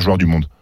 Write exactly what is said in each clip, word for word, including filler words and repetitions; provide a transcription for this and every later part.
joueur du monde?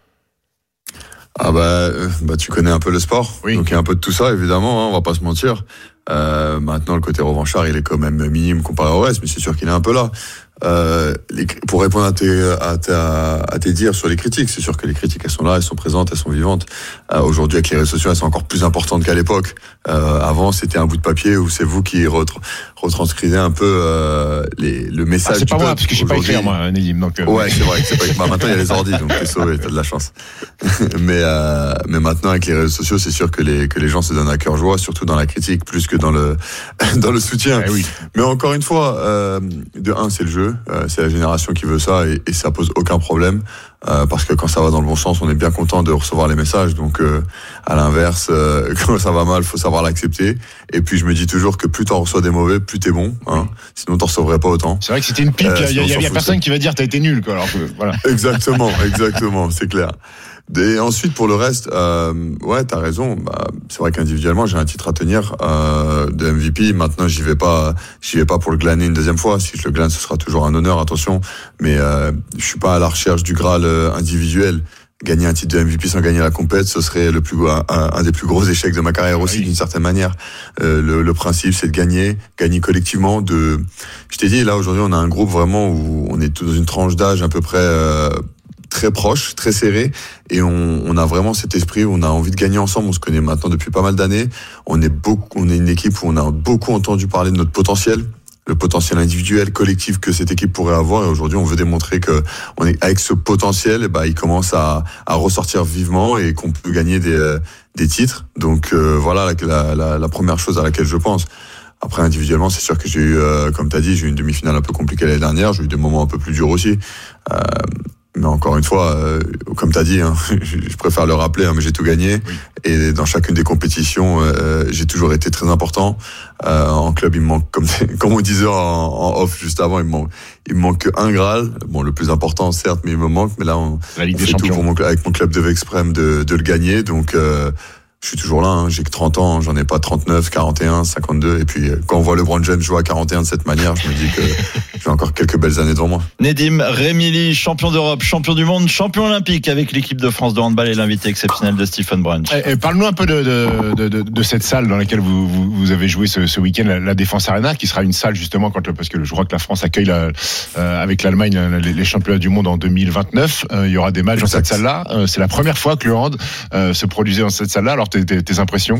Ah bah, bah tu connais un peu le sport, oui. Donc il y a un peu de tout ça évidemment, hein, on va pas se mentir. Euh, maintenant le côté revanchard il est quand même minime comparé au reste, mais c'est sûr qu'il est un peu là. Euh, les, pour répondre à tes, à, ta, à tes dires sur les critiques, c'est sûr que les critiques elles sont là, elles sont présentes, elles sont vivantes. Euh, aujourd'hui avec les réseaux sociaux elles sont encore plus importantes qu'à l'époque. Euh, avant c'était un bout de papier où c'est vous qui retr- retranscrivez un peu euh, les, le message. Ah, c'est pas moi parce que je sais pas écrire moi, Nedim. Donc euh... ouais c'est vrai que c'est pas. Bah, maintenant il y a les ordi donc t'es sauvé, t'as de la chance. mais euh, mais maintenant avec les réseaux sociaux c'est sûr que les que les gens se donnent à cœur joie, surtout dans la critique plus que dans le dans le soutien. Eh oui. Mais encore une fois, euh, de un c'est le jeu. Euh, c'est la génération qui veut ça et, et ça pose aucun problème euh, parce que quand ça va dans le bon sens on est bien content de recevoir les messages, donc euh, à l'inverse euh, quand ça va mal faut savoir l'accepter. Et puis je me dis toujours que plus t'en reçois des mauvais plus t'es bon, hein, sinon t'en recevrais pas autant. C'est vrai que c'était une pique, il euh, y a, y a personne qui va dire t'as été nul quoi, alors que, voilà. Exactement, exactement, c'est clair. Et ensuite pour le reste, euh, ouais t'as raison. Bah, c'est vrai qu'individuellement j'ai un titre à tenir euh, de M V P. Maintenant j'y vais pas, j'y vais pas pour le glaner une deuxième fois. Si je le glane, ce sera toujours un honneur, attention. Mais euh, je suis pas à la recherche du Graal euh, individuel. Gagner un titre de M V P sans gagner la compète, ce serait le plus un, un des plus gros échecs de ma carrière aussi, oui. D'une certaine manière. Euh, le, le principe c'est de gagner, gagner collectivement. De, je t'ai dit là aujourd'hui on a un groupe vraiment où on est dans une tranche d'âge à peu près. Euh, très proche, très serré, et on, on a vraiment cet esprit où on a envie de gagner ensemble. On se connaît maintenant depuis pas mal d'années. On est beaucoup, on est une équipe où on a beaucoup entendu parler de notre potentiel, le potentiel individuel, collectif que cette équipe pourrait avoir. Et aujourd'hui, on veut démontrer que on est avec ce potentiel, et bah, il commence à, à ressortir vivement et qu'on peut gagner des, des titres. Donc euh, voilà la, la, la première chose à laquelle je pense. Après, individuellement, c'est sûr que j'ai eu, euh, comme tu as dit, j'ai eu une demi-finale un peu compliquée l'année dernière. J'ai eu des moments un peu plus durs aussi. Euh, mais encore une fois, euh, comme tu as dit, hein, je préfère le rappeler, hein, mais j'ai tout gagné. Oui. Et dans chacune des compétitions, euh, j'ai toujours été très important. Euh, en club, il me manque, comme, comme on disait en, en off juste avant, il me manque, il me manque un Graal. Bon, le plus important, certes, mais il me manque. Mais là, on, La Ligue on des fait Champions. tout pour mon, avec mon club de Vexprem de, de le gagner. Donc, euh, je suis toujours là, hein. J'ai que trente ans, j'en ai pas trente-neuf, quarante et un, cinquante-deux. Et puis, quand on voit LeBron James jouer à quarante et un de cette manière, je me dis que j'ai encore quelques belles années devant moi. Nedim Remili, champion d'Europe, champion du monde, champion olympique avec l'équipe de France de handball et l'invité exceptionnel de Stephen Brunch. Et, et parle-nous un peu de, de, de, de, de cette salle dans laquelle vous, vous, vous avez joué ce, ce week-end, la, la Défense Arena, qui sera une salle justement quand, parce que je crois que la France accueille la, euh, avec l'Allemagne les, les championnats du monde en deux mille vingt-neuf. Euh, il y aura des matchs exact. Dans cette salle-là. Euh, c'est la première fois que le hand euh, se produisait dans cette salle-là. Alors tes, tes, tes impressions?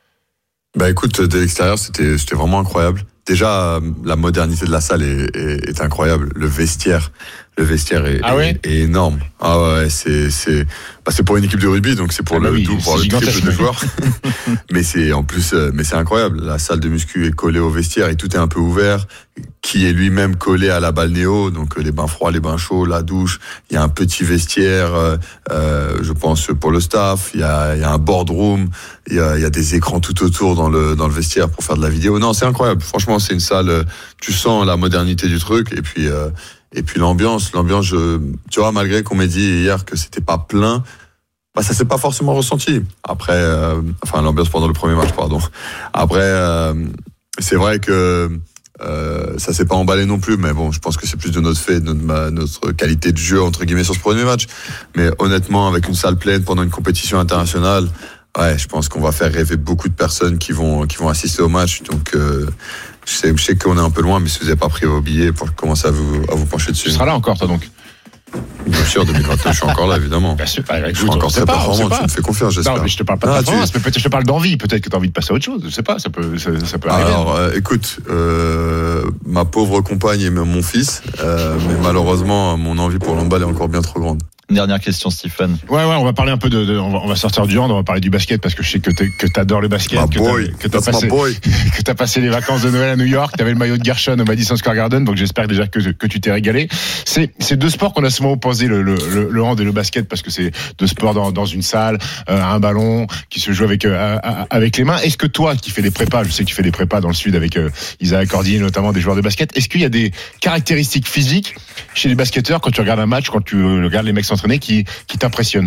Bah écoute, de l'extérieur, c'était, c'était vraiment incroyable. Déjà, la modernité de la salle est, est, est incroyable. Le vestiaire, le vestiaire est, ah ouais est, est énorme. Ah ouais, c'est, c'est, bah c'est pour une équipe de rugby, donc c'est pour ah le oui, tout, pour le triple de joueurs. mais c'est en plus, mais c'est incroyable. La salle de muscu est collée au vestiaire et tout est un peu ouvert, qui est lui-même collé à la balnéo, donc les bains froids, les bains chauds, la douche. Il y a un petit vestiaire, euh, je pense pour le staff. Il y a, il y a un boardroom. Il y a, il y a des écrans tout autour dans le dans le vestiaire pour faire de la vidéo. Non, c'est incroyable. Franchement, c'est une salle. Tu sens la modernité du truc et puis euh, et puis l'ambiance, l'ambiance. Je, tu vois, malgré qu'on m'ait dit hier que c'était pas plein, bah ça s'est pas forcément ressenti. Après, euh, enfin l'ambiance pendant le premier match, pardon. Après, euh, c'est vrai que. Euh, ça s'est pas emballé non plus, mais bon, je pense que c'est plus de notre fait, de notre, notre qualité de jeu entre guillemets sur ce premier match. Mais honnêtement, avec une salle pleine pendant une compétition internationale, ouais, je pense qu'on va faire rêver beaucoup de personnes qui vont qui vont assister au match. Donc, euh, je sais, je sais qu'on est un peu loin, mais si vous n'avez pas pris vos billets, pour commencer à vous à vous pencher dessus. Tu seras là encore, toi donc. Bien sûr, deux mille vingt-neuf, je suis encore là, évidemment. Bien sûr, bah, je suis encore très pas, performant, tu me fais confiance, j'espère. Non, mais je te parle pas de ah, performance, tu... mais peut-être je te parle d'envie, peut-être que tu as envie de passer à autre chose, je sais pas, ça peut, ça, ça peut arriver. Alors, euh, écoute, euh, ma pauvre compagne et mon fils, euh, mais malheureusement, mon envie pour l'handball est encore bien trop grande. Une dernière question, Stephen. Ouais, ouais, on va parler un peu de, de on, va, on va sortir du hand, on va parler du basket parce que je sais que t'es, que t'adores le basket, my que boy. t'as, que t'as passé, que t'as passé les vacances de Noël à New York, t'avais le maillot de Gershon au Madison Square Garden, donc j'espère déjà que, que tu t'es régalé. C'est, c'est deux sports qu'on a souvent opposés, le, le, le hand et le basket, parce que c'est deux sports dans, dans une salle, euh, un ballon qui se joue avec, euh, avec les mains. Est-ce que toi, qui fais des prépas, je sais que tu fais des prépas dans le sud avec euh, Isaac Cordier, notamment des joueurs de basket, est-ce qu'il y a des caractéristiques physiques chez les basketteurs quand tu regardes un match, quand tu regardes les mecs s'entraîner, qui, qui t'impressionne?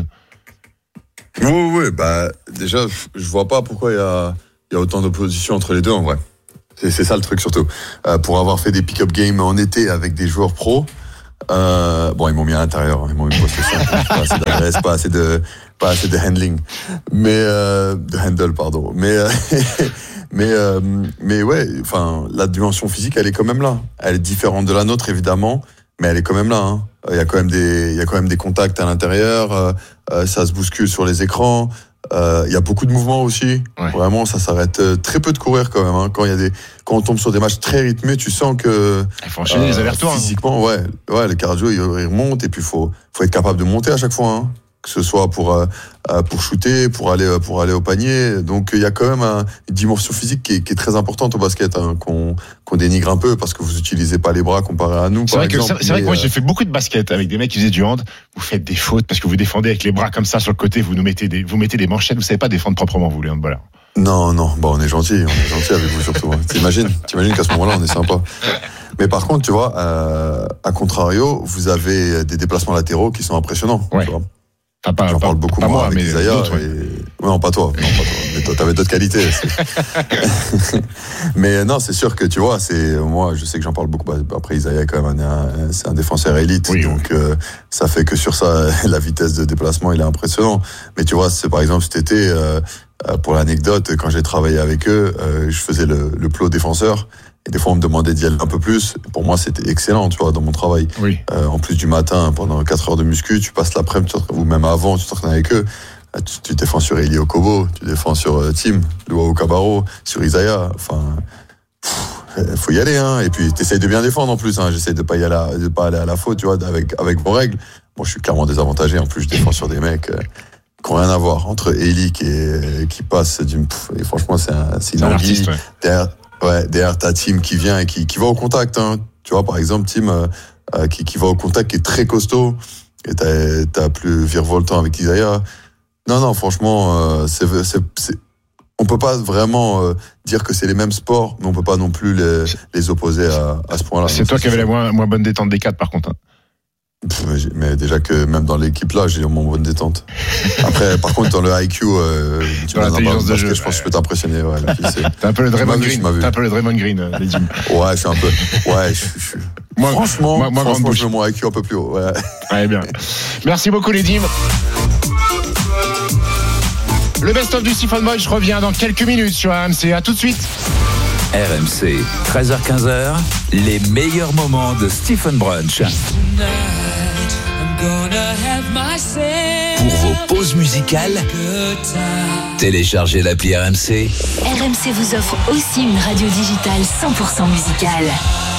Oui, oui, bah, déjà, je vois pas pourquoi il y a, il y a autant d'opposition entre les deux, en vrai. C'est, c'est ça le truc, surtout. Euh, pour avoir fait des pick-up games en été avec des joueurs pros, Euh, bon, ils m'ont mis à l'intérieur, ils m'ont mis une possession, pas assez d'adresse, pas assez de, pas assez de handling, mais euh, de handle, pardon. Mais, euh, mais, euh, mais ouais, enfin, la dimension physique, elle est quand même là. Elle est différente de la nôtre, évidemment, mais elle est quand même là. Hein. Il y a quand même des, il y a quand même des contacts à l'intérieur. Euh, euh, ça se bouscule sur les écrans. Euh, il y a beaucoup de mouvements aussi. Ouais. Vraiment, ça s'arrête très peu de courir quand même. Hein. Quand il y a des, quand on tombe sur des matchs très rythmés, tu sens que il faut enchaîner euh, les allers-retours. Physiquement, ouais, ouais, le cardio il, il remonte et puis faut, faut être capable de monter à chaque fois. Hein. Que ce soit pour euh, pour shooter, pour aller pour aller au panier. Donc il y a quand même un, une dimension physique qui est, qui est très importante au basket, hein, qu'on qu'on dénigre un peu parce que vous utilisez pas les bras comparé à nous. C'est vrai, exemple, que, c'est vrai que moi j'ai fait beaucoup de basket avec des mecs qui faisaient du hand. Vous faites des fautes parce que vous défendez avec les bras comme ça sur le côté. Vous nous mettez des vous mettez des manchettes. Vous savez pas défendre proprement vous les handballeurs. Non non, bon on est gentil, on est gentil avec vous surtout. Hein. T'imagines, t'imagines qu'à ce moment-là on est sympa. Mais par contre tu vois, euh, à contrario, vous avez des déplacements latéraux qui sont impressionnants. Ouais. Tu vois. Enfin, pas, J'en pas, parle beaucoup pas moi, moi avec mais Isaiah. d'autres, et... ouais. Non, pas toi. Non, pas toi. Mais toi, t'avais d'autres qualités. Mais non, c'est sûr que tu vois, c'est moi, je sais que j'en parle beaucoup. Après, Isaiah est quand même un, un, c'est un défenseur élite, oui, donc oui. Euh, ça fait que sur ça, la vitesse de déplacement, il est impressionnant. Mais tu vois, c'est par exemple cet été, euh, pour l'anecdote, quand j'ai travaillé avec eux, euh, je faisais le, le plot défenseur. Et des fois, on me demandait d'y aller un peu plus. Pour moi, c'était excellent, tu vois, dans mon travail. Oui. Euh, en plus du matin, pendant quatre heures de muscu, tu passes l'après-midi, ou même avant, tu t'entraînes avec eux. Tu, tu défends sur Eli Okobo, tu défends sur euh, Tim, Luau Cabarro, sur Isaiah. Enfin, il faut y aller, hein. Et puis, t'essayes de bien défendre en plus, hein. J'essaye de pas y aller, à, de pas aller à la faute, tu vois, avec, avec vos règles. Bon, je suis clairement désavantagé. En plus, je défends sur des mecs euh, qui n'ont rien à voir. Entre Eli qui, est, qui passe d'une, et franchement, c'est, un, c'est une envie. Ouais. Ouais, derrière ta team qui vient et qui, qui va au contact, hein. Tu vois, par exemple, team euh, euh, qui, qui va au contact, qui est très costaud, et t'as, t'as plus virevoltant avec Isaiah. Non, non, franchement, euh, c'est, c'est, c'est, on peut pas vraiment euh, dire que c'est les mêmes sports, mais on peut pas non plus les, les opposer à, à ce point-là. C'est toi qui avais la moins, moins bonne détente des quatre, par contre. Hein. Pff, mais déjà que même dans l'équipe là, j'ai mon bonne détente. Après, par contre, dans le I Q, euh, tu m'as l'intelligence de jeu, je pense que je peux t'impressionner. Ouais, t'es un peu le Draymond Green. T'es un peu le Draymond Green, euh, les Jim. Ouais, je suis un peu. Ouais, je, je, moi, franchement, moi, moi, franchement, je veux mon I Q un peu plus haut. Ouais. Ouais, bien. Merci beaucoup, les Jim. Le best-of du Stephen Brunch revient dans quelques minutes sur R M C. À tout de suite. R M C, treize heures quinze, les meilleurs moments de Stephen Brunch. Pour vos pauses musicales, téléchargez l'appli R M C. R M C vous offre aussi une radio digitale cent pour cent musicale.